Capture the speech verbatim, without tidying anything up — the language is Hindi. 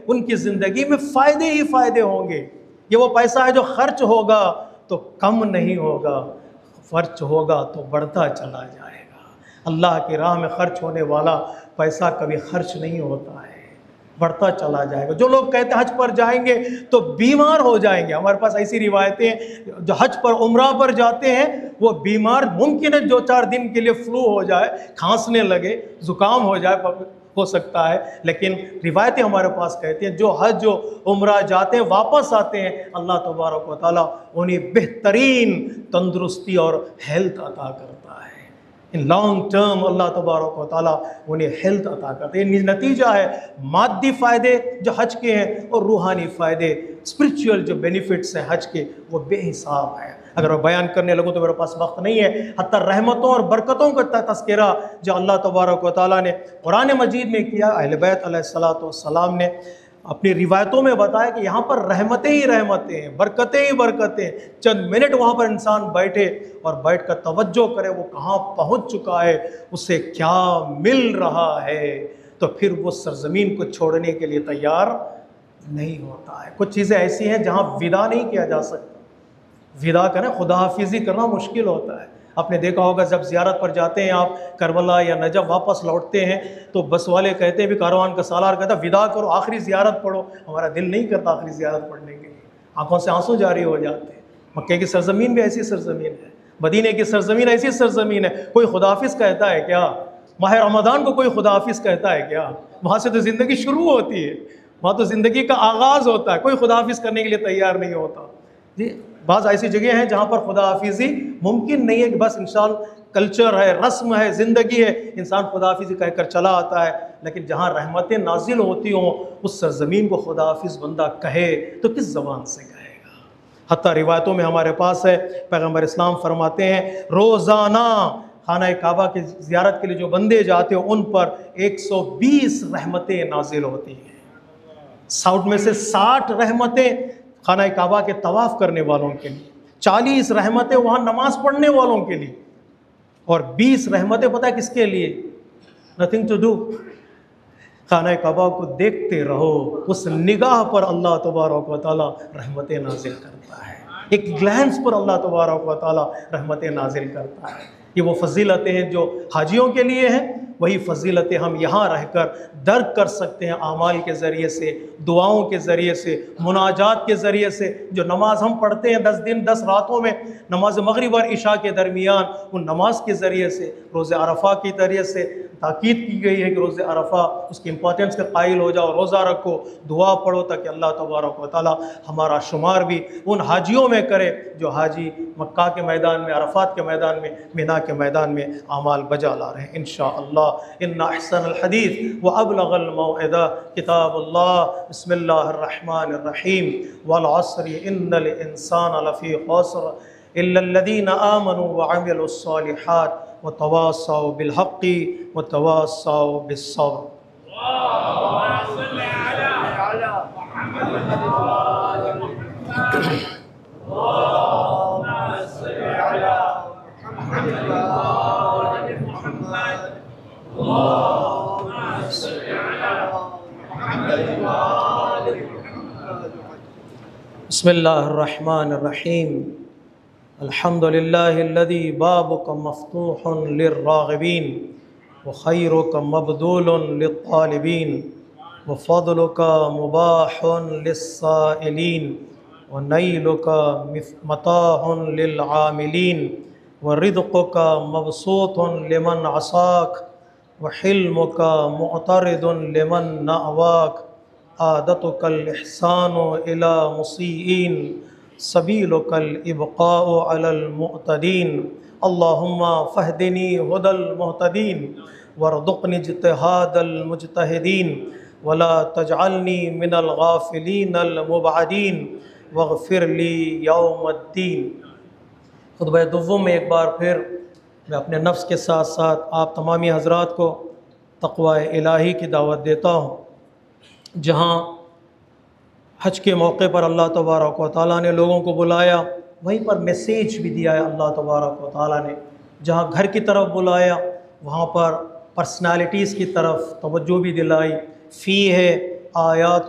उनकी ज़िंदगी में फ़ायदे ही फ़ायदे होंगे। ये वो पैसा है जो खर्च होगा तो कम नहीं होगा, खर्च होगा तो बढ़ता चला जाएगा। अल्लाह की राह में खर्च होने वाला पैसा कभी खर्च नहीं होता है, बढ़ता चला जाएगा। जो लोग कहते हैं हज पर जाएंगे तो बीमार हो जाएंगे, हमारे पास ऐसी रिवायतें हैं, जो हज पर उम्रा पर जाते हैं वो बीमार, मुमकिन है दो चार दिन के लिए फ्लू हो जाए, खांसने लगे, ज़ुकाम हो जाए, हो सकता है, लेकिन रिवायतें हमारे पास कहती हैं जो हज जो उम्रा जाते हैं वापस आते हैं, अल्लाह तबारक व तआला उन्हें बेहतरीन तंदुरुस्ती और हेल्थ अता करता है। इन लॉन्ग टर्म अल्लाह तबारक व तआला उन्हें हेल्थ अता करते हैं। नतीजा है मादी फ़ायदे जो हज के हैं और रूहानी फ़ायदे, स्पिरिचुअल जो बेनिफिट्स हैं हज के, वो बेहिसाब है। अगर मैं बयान करने लगूँ तो मेरे पास वक्त नहीं है। हत्ता रहमतों और बरकतों का तस्करा जो अल्लाह तबारक व तआला ने कुरान मजीद में किया, अहले बैत अलैहिस्सलातु वस्सलाम ने अपनी रिवायतों में बताया कि यहाँ पर रहमतें ही रहमतें हैं, बरकतें ही बरकतें। चंद मिनट वहाँ पर इंसान बैठे और बैठ कर तवज्जो करे वो कहाँ पहुँच चुका है, उसे क्या मिल रहा है, तो फिर वो सरजमीन को छोड़ने के लिए तैयार नहीं होता है। कुछ चीज़ें ऐसी हैं जहाँ विदा नहीं किया जा सकता, विदा करें, खुदा हाफिज़ी करना मुश्किल होता है। आपने देखा होगा जब ज़ियारत पर जाते हैं आप, करबला या नजफ़ वापस लौटते हैं तो बस वाले कहते हैं भी कारवान का सालार कहता है विदा करो, आखिरी ज़ियारत पढ़ो। हमारा दिल नहीं करता आखिरी ज़ियारत पढ़ने के लिए, आंखों से आंसू जारी हो जाते हैं। मक्के की सरजमीन भी ऐसी सरजमीन है, मदीने की सरजमीन ऐसी सरजमीन है। कोई खुदाफिज कहता है क्या? माह रमज़ान को कोई खुदाफिज कहता है क्या? वहाँ से तो ज़िंदगी शुरू होती है, वहाँ तो ज़िंदगी का आगाज़ होता है। कोई खुदाफिज करने के लिए तैयार नहीं होता जी। बाज़ ऐसी जगह हैं जहाँ पर खुदा हाफिज़ी मुमकिन नहीं है कि बस इंसान कल्चर है, रस्म है, ज़िंदगी है, इंसान खुदा हाफिज़ी कहकर चला आता है। लेकिन जहाँ रहमतें नाजिल होती हों उस सरज़मीन को खुदा हाफिज़ बंदा कहे तो किस ज़बान से कहेगा? हत्ता रिवायतों में हमारे पास है, पैगम्बर इस्लाम फरमाते हैं रोज़ाना खाना काबा की ज़ियारत के लिए जो बंदे जाते हो उन पर एक सौ बीस रहमतें नाजिल होती हैं। साउथ में से साठ रहमतें खाना काबा के तवाफ़ करने वालों के लिए, चालीस रहमतें वहाँ नमाज़ पढ़ने वालों के लिए, और बीस रहमतें पता है किसके लिए? नथिंग टू डू, खाना काबा को देखते रहो, उस निगाह पर अल्लाह तबारक व तआला रहमतें नाजिल करता है। एक ग्लैंस पर अल्लाह तबारक व तआला रहमतें नाजिल करता है। ये वो फजीलतें हैं जो हाजियों के लिए हैं, वही फजीलतें हम यहाँ रहकर दर्क कर सकते हैं आमाल के ज़रिए से, दुआओं के ज़रिए से, मुनाजात के ज़रिए से। जो नमाज़ हम पढ़ते हैं दस दिन दस रातों में, नमाज मगरिब और इशा के दरमियान, उन नमाज के ज़रिए से, रोज़े अरफा की तरह से ताकीद की गई है कि रोज़े अरफा उसकी इंपॉर्टेंस के कायल हो जाओ, रोज़ा रखो, दुआ पढ़ो, ताकि अल्लाह तबारक व तआला हमारा शुमार भी उन हाजियों में करे जो हाजी मक्का के मैदान में, अरफात के मैदान में, मिना के मैदान में आमाल बजा ला रहे हैं इंशाअल्लाह। इन्ना अहसनल हदीस व अबलगल मौइदा किताबुल्लाह, बिस्मिल्लाहिर रहमानिर रहीम, वल अस्रि इन्नल इंसाना लफ़ी ख़ुस्र इल्लल्लज़ीना आमनू व अमिलुस सालिहात व तवास्सौ बिल हक़्क़ि व तवास्सौ बिस्सब्र। बिस्मिल्लाहिर्रहमानिर्रहीम, अल्हम्दुलिल्लाहिल्लज़ी बाबुका मफ़्तूहुन लिर्राग़िबीन व ख़ैरुका मबदूलुन लित्तालिबीन व फ़ज़लुका मुबाहुन लिस्साइलीन व नैलुका मताहुन लिलआमिलीन व रिज़्क़ुका मबसूतुन लिमन असाक व हिल्मुका मुअतरिदुन लिमन नअवाक आदतुकल इहसानु इला मुसीईन सबीलुकल इब्क़ाउ अलल मुअतदीन अल्लाहुम्मा फ़हदिनी हुदल मुहतदीन वरज़ुक़नी इज्तिहादल मुज्तहिदीन वला तजअलनी मिनल गाफ़िलीनल मुबअदीन वग़फ़िर ली यौमद्दीन। खुतबा दुव्वुम में एक बार फिर मैं अपने नफ्स के साथ साथ आप तमामी हज़रात को तक़वा इलाही की दावत देता हूँ। जहाँ हज के मौके पर अल्लाह तबारक व तआला ने लोगों को बुलाया, वहीं पर मैसेज भी दिया है अल्लाह तबारक व तआला ने। जहाँ घर की तरफ बुलाया, वहाँ पर पर्सनालिटीज़ की तरफ तवज्जो भी दिलाई। फ़ी है आयात